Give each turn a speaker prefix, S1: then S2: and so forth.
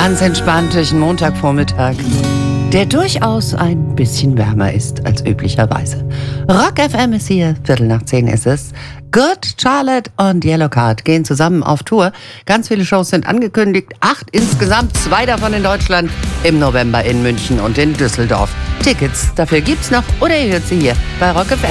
S1: Ganz entspannt durch einen Montagvormittag, der durchaus ein bisschen wärmer ist als üblicherweise. Rock FM ist hier, 9:15 ist es. Good Charlotte und Yellowcard gehen zusammen auf Tour. Ganz viele Shows sind angekündigt, 8 insgesamt, 2 davon in Deutschland, im November in München und in Düsseldorf. Tickets dafür gibt's noch oder ihr hört sie hier bei Rock FM.